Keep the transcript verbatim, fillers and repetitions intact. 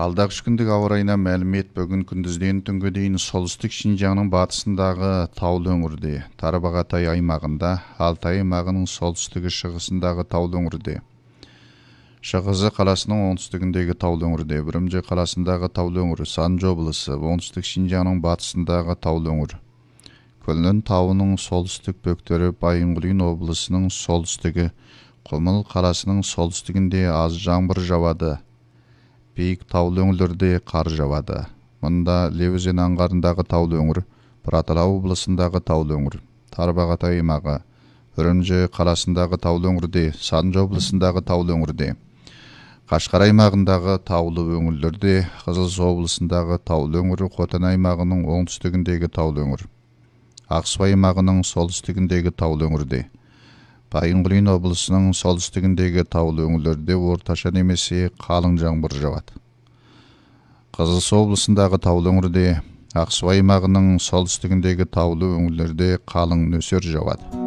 Алдағы үш күндік ауа райына мәлімет бүгін күндізден түнге дейін солтүстік Шинжаңның батысындағы таулы өңірде, Тарбағатай аймағында, Алтай аймағының солтүстігі шығысындағы таулы өңірде, Шығызы қаласының оңтүстігіндегі таулы өңірде, Үрімжі қаласындағы таулы өңірі, Санжы облысы, оңтүстік Шинжаңның батысындағы таулы өңірі, Көлнін тауының солтүстік бөктері, Байынғұлин облысының солтүстігі, Құмыл қаласының солтүстігінде аз жаңбыр жауады. Биік таулы өңірлерде қар жауады. Мұнда Лебізен аңғарындағы таулы өңір, Бұратала облысындағы таулы өңір, Тарбағатай аймағы, Үрімжі қаласындағы таулы өңірде, Санжы облысындағы таулы өңірде, Қашқар аймағындағы таулы өңірлерде, Қызылсу облысындағы таулы өңірі, Қотан аймағының оңтүстігіндегі таулы өңір, Ақсу аймағының солтүстігіндегі таулы өңірде, Байынғұлин облысының солтүстігіндегі таулы өңірлерде орташа немесе қалың жаңбыр жауады. Қызылсу облысындағы таулы өңірде, Ақсу аймағының солтүстігіндегі таулы өңірлерде қалың нөсер жауады.